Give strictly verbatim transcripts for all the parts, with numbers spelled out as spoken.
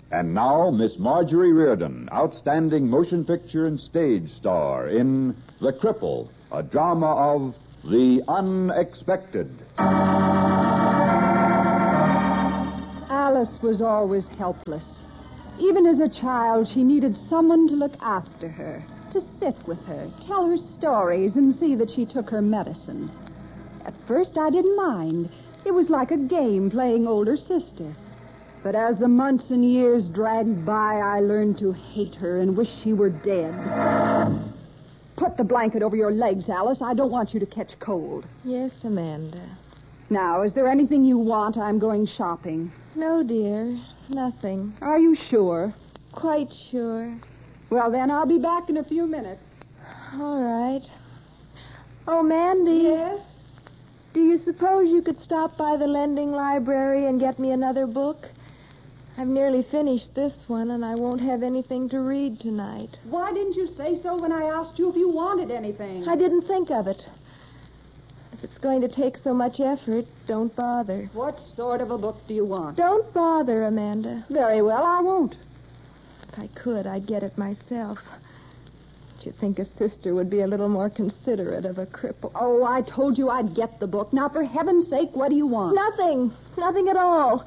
And now, Miss Marjorie Reardon, outstanding motion picture and stage star in The Cripple, a drama of the unexpected. Alice was always helpless. Even as a child, she needed someone to look after her, to sit with her, tell her stories, and see that she took her medicine. At first, I didn't mind. It was like a game playing older sister. But as the months and years dragged by, I learned to hate her and wish she were dead. Put the blanket over your legs, Alice. I don't want you to catch cold. Yes, Amanda. Now, is there anything you want? I'm going shopping. No, dear. Nothing. Are you sure? Quite sure. Well, then, I'll be back in a few minutes. All right. Oh, Mandy. Yes? Do you suppose you could stop by the lending library and get me another book? I've nearly finished this one, and I won't have anything to read tonight. Why didn't you say so when I asked you if you wanted anything? I didn't think of it. If it's going to take so much effort, don't bother. What sort of a book do you want? Don't bother, Amanda. Very well, I won't. If I could, I'd get it myself. Don't you think a sister would be a little more considerate of a cripple? Oh, I told you I'd get the book. Now, for heaven's sake, what do you want? Nothing. Nothing at all.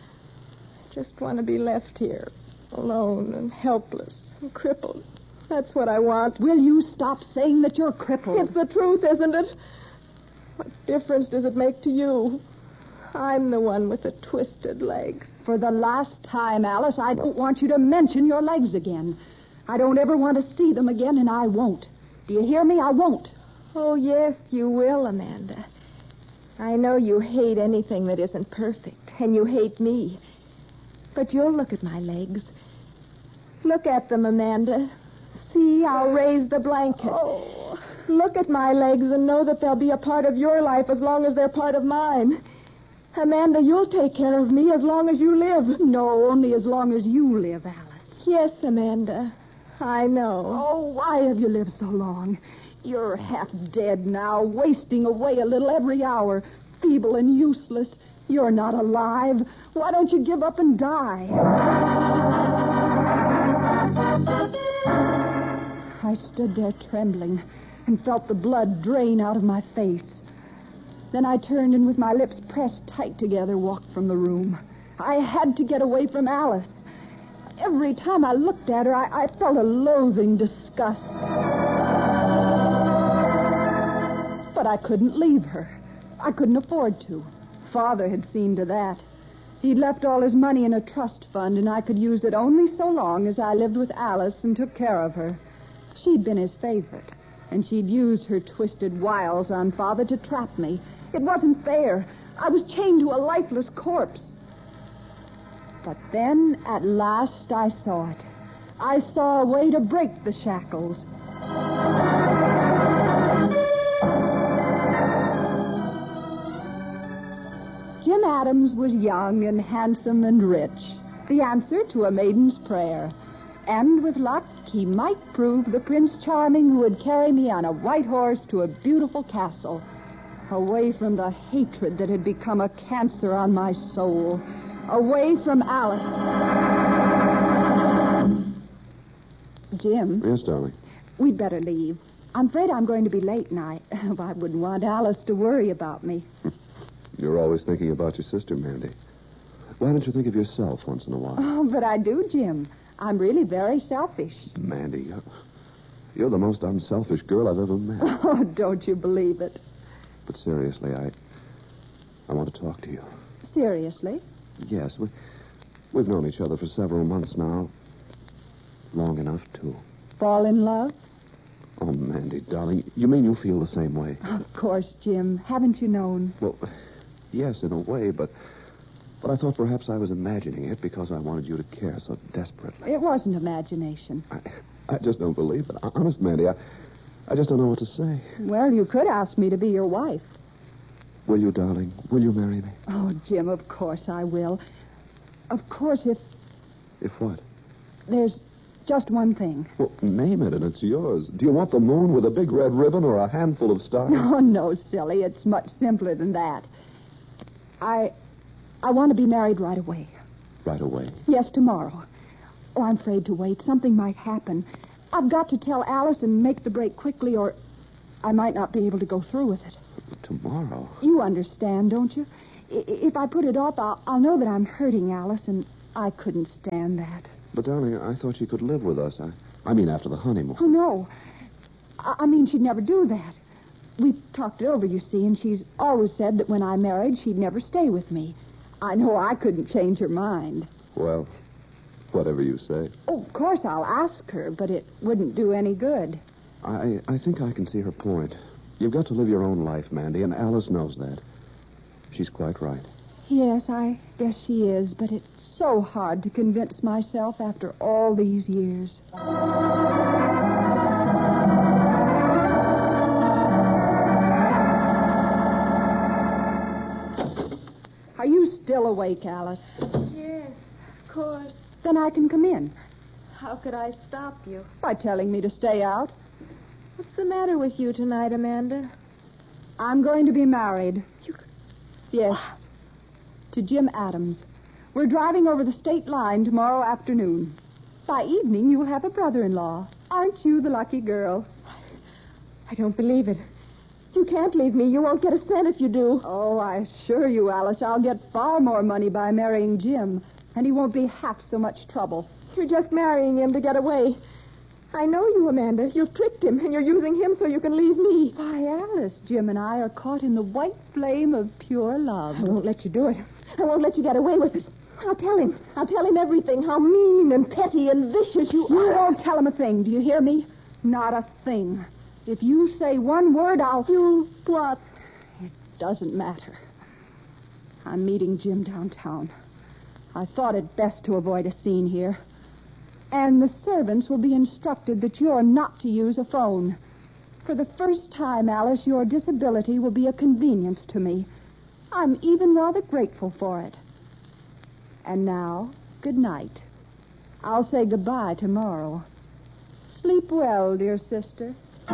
I just want to be left here, alone and helpless and crippled. That's what I want. Will you stop saying that you're crippled? It's the truth, isn't it? What difference does it make to you? I'm the one with the twisted legs. For the last time, Alice, I don't want you to mention your legs again. I don't ever want to see them again, and I won't. Do you hear me? I won't. Oh, yes, you will, Amanda. I know you hate anything that isn't perfect, and you hate me. But you'll look at my legs. Look at them, Amanda. See, I'll raise the blanket. Oh. Look at my legs and know that they'll be a part of your life as long as they're part of mine. Amanda, you'll take care of me as long as you live. No, only as long as you live, Alice. Yes, Amanda. I know. Oh, why have you lived so long? You're half dead now, wasting away a little every hour, feeble and useless. You're not alive. Why don't you give up and die? I stood there trembling and felt the blood drain out of my face. Then I turned and with my lips pressed tight together walked from the room. I had to get away from Alice. Every time I looked at her, I, I felt a loathing disgust. But I couldn't leave her. I couldn't afford to. Father had seen to that. He'd left all his money in a trust fund, and I could use it only so long as I lived with Alice and took care of her. She'd been his favorite, and she'd used her twisted wiles on Father to trap me. It wasn't fair. I was chained to a lifeless corpse. But then, at last, I saw it. I saw a way to break the shackles. Jim Adams was young and handsome and rich, the answer to a maiden's prayer. And with luck, he might prove the Prince Charming who would carry me on a white horse to a beautiful castle, away from the hatred that had become a cancer on my soul, away from Alice. Jim. Yes, darling. We'd better leave. I'm afraid I'm going to be late, and I, I wouldn't want Alice to worry about me. You're always thinking about your sister, Mandy. Why don't you think of yourself once in a while? Oh, but I do, Jim. I'm really very selfish. Mandy, you're, you're the most unselfish girl I've ever met. Oh, don't you believe it? But seriously, I I want to talk to you. Seriously? Yes, we, we've known each other for several months now. Long enough to... Fall in love? Oh, Mandy, darling, you mean you feel the same way? Of course, Jim. Haven't you known? Well, yes, in a way, but... But I thought perhaps I was imagining it because I wanted you to care so desperately. It wasn't imagination. I, I just don't believe it. Honest, Mandy, I, I just don't know what to say. Well, you could ask me to be your wife. Will you, darling? Will you marry me? Oh, Jim, of course I will. Of course, if... If what? There's just one thing. Well, name it and it's yours. Do you want the moon with a big red ribbon or a handful of stars? Oh, no, silly. It's much simpler than that. I... I want to be married right away. right away? Yes, tomorrow. Oh, I'm afraid to wait. Something might happen. I've got to tell Alice and make the break quickly, or I might not be able to go through with it. Tomorrow? You understand, don't you? I- if I put it off, I'll, I'll know that I'm hurting Alice, and I couldn't stand that. But, darling, I thought you could live with us. I, I mean, after the honeymoon. Oh, no. I, I mean, she'd never do that. We've talked it over, you see, and she's always said that when I married, she'd never stay with me. I know I couldn't change her mind. Well, whatever you say. Oh, of course I'll ask her, but it wouldn't do any good. I, I think I can see her point. You've got to live your own life, Mandy, and Alice knows that. She's quite right. Yes, I guess she is, but it's so hard to convince myself after all these years. Are you still awake, Alice? Yes, of course. Then I can come in. How could I stop you? By telling me to stay out. What's the matter with you tonight, Amanda? I'm going to be married. You... Yes. To Jim Adams. We're driving over the state line tomorrow afternoon. By evening, you'll have a brother-in-law. Aren't you the lucky girl? I don't believe it. You can't leave me. You won't get a cent if you do. Oh, I assure you, Alice, I'll get far more money by marrying Jim, and he won't be half so much trouble. You're just marrying him to get away. I know you, Amanda. You've tricked him, and you're using him so you can leave me. Why, Alice, Jim and I are caught in the white flame of pure love. I won't let you do it. I won't let you get away with it. I'll tell him. I'll tell him everything, how mean and petty and vicious you You are. won't tell him a thing, do you hear me? Not a thing. If you say one word, I'll... You what? It doesn't matter. I'm meeting Jim downtown. I thought it best to avoid a scene here. And the servants will be instructed that you're not to use a phone. For the first time, Alice, your disability will be a convenience to me. I'm even rather grateful for it. And now, good night. I'll say goodbye tomorrow. Sleep well, dear sister.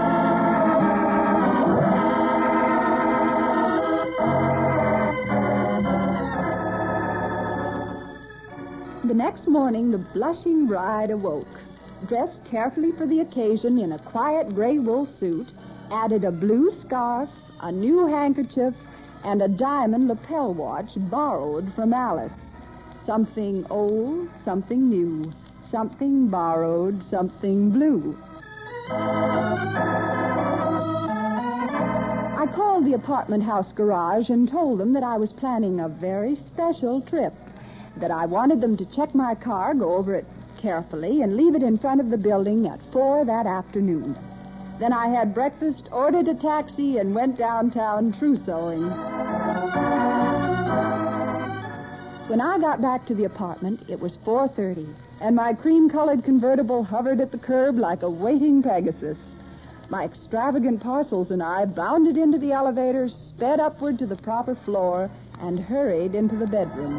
The next morning, the blushing bride awoke, dressed carefully for the occasion in a quiet gray wool suit, added a blue scarf, a new handkerchief, and a diamond lapel watch borrowed from Alice. Something old, something new, something borrowed, something blue. I called the apartment house garage and told them that I was planning a very special trip, that I wanted them to check my car, go over it carefully, and leave it in front of the building at four that afternoon. Then I had breakfast, ordered a taxi, and went downtown trousseauing. When I got back to the apartment, it was four thirty, and my cream-colored convertible hovered at the curb like a waiting Pegasus. My extravagant parcels and I bounded into the elevator, sped upward to the proper floor, and hurried into the bedroom.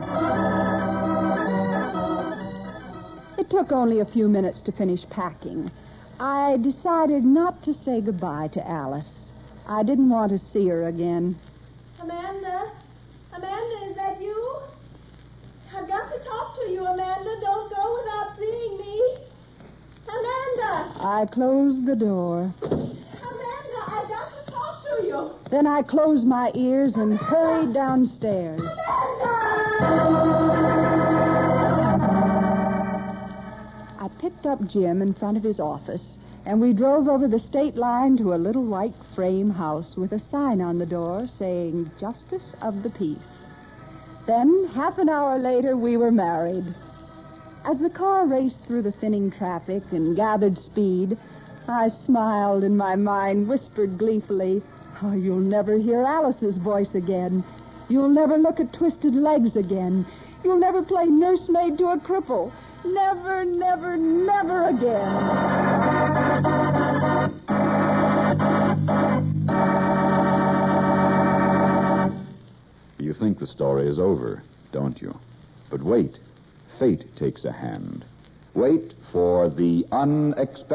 It took only a few minutes to finish packing. I decided not to say goodbye to Alice. I didn't want to see her again. Amanda? Amanda, is that you? I've got to talk to you, Amanda. Don't go without seeing me. Amanda! I closed the door. Amanda, I've got to talk to you. Then I closed my ears and hurried downstairs. I picked up Jim in front of his office, and we drove over the state line to a little white frame house with a sign on the door saying, Justice of the Peace. Then, half an hour later, we were married. As the car raced through the thinning traffic and gathered speed, I smiled and my mind whispered gleefully, oh, you'll never hear Alice's voice again. You'll never look at twisted legs again. You'll never play nursemaid to a cripple. Never, never, never again. You think the story is over, don't you? But wait. Fate takes a hand. Wait for the unexpected.